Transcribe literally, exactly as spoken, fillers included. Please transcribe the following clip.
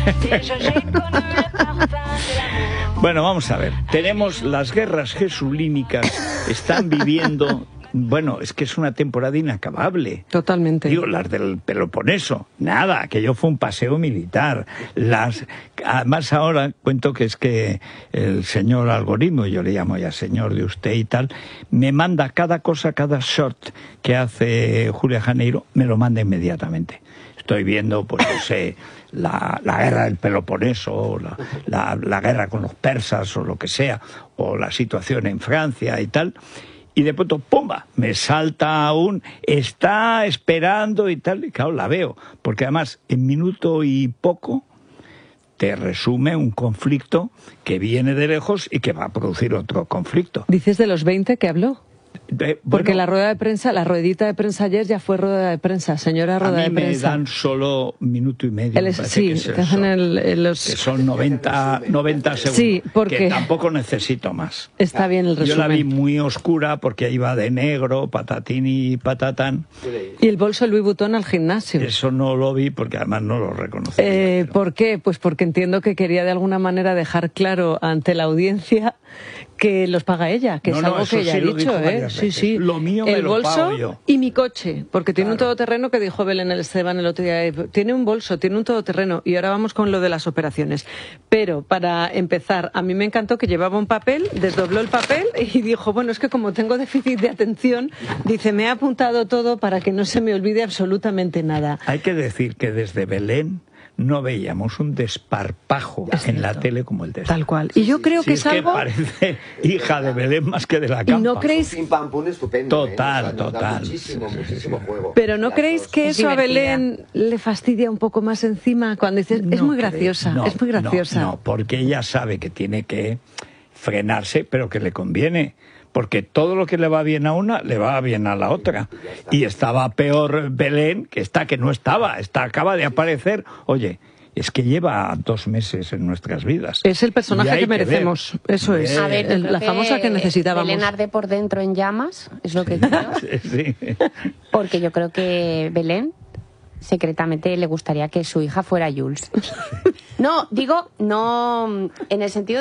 Bueno, vamos a ver. Tenemos las guerras jesulínicas, están viviendo... Bueno, es que es una temporada inacabable. Totalmente. Digo, las del Peloponeso, nada, aquello fue un paseo militar. Las, además ahora cuento que es que el señor algoritmo, yo le llamo ya señor de usted y tal, me manda cada cosa, cada shot que hace Julia Janeiro, me lo manda inmediatamente. Estoy viendo, pues no sé, la, la guerra del Peloponeso, la, la, la guerra con los persas o lo que sea, o la situación en Francia y tal. Y de pronto, ¡pumba!, me salta aún, está esperando y tal, y claro, la veo. Porque además, en minuto y poco, te resume un conflicto que viene de lejos y que va a producir otro conflicto. ¿Dices de los veinte que habló? De, Porque bueno, la rueda de prensa, la ruedita de prensa ayer ya fue rueda de prensa, señora rueda a mí de prensa. me dan solo minuto y medio. El, sí, que, te hacen el, el, los... que son noventa, noventa segundos. Sí, porque que tampoco necesito más. Está bien el resumen. Yo la vi muy oscura porque iba de negro, patatín y patatán. Y el bolso Louis Vuitton al gimnasio. Eso no lo vi porque además no lo reconocí. Eh, ¿Por qué? Pues porque entiendo que quería de alguna manera dejar claro ante la audiencia que los paga ella, que no, es no, algo que ella sí ha dicho, ¿eh? Sí, sí. Lo mío me el lo bolso pago yo. Y mi coche, porque tiene Claro. un todoterreno que dijo Belén Esteban el otro día. Tiene un bolso, tiene un todoterreno. Y ahora vamos con lo de las operaciones. Pero para empezar, a mí me encantó que llevaba un papel, desdobló el papel y dijo, bueno, es que como tengo déficit de atención, dice, me he apuntado todo para que no se me olvide absolutamente nada. Hay que decir que desde Belén no veíamos un desparpajo Es en la cierto. tele como el de esta. Tal cual. Y yo creo Si que es es algo... que parece hija de Belén más que de la campa. ¿Y no creéis... Pim pam pum estupendo. Total, ¿eh? O sea, nos da total. muchísimo, Sí, sí, muchísimo sí. juego. Pero ¿no Las creéis dos. que Es eso a divertida. Belén le fastidia un poco más encima cuando dices, es No muy creo, graciosa, no, es muy graciosa? No, no, porque ella sabe que tiene que frenarse, pero que le conviene. Porque todo lo que le va bien a una, le va bien a la otra. Y estaba peor Belén, que está que no estaba, está acaba de aparecer. Oye, es que lleva dos meses en nuestras vidas. Es el Y personaje hay que merecemos, ver. eso es. A ver, yo El- creo la famosa que necesitábamos. Belén arde por dentro en llamas, es lo que creo. Sí, sí. Porque yo creo que Belén secretamente le gustaría que su hija fuera Jules. No, digo, no en el sentido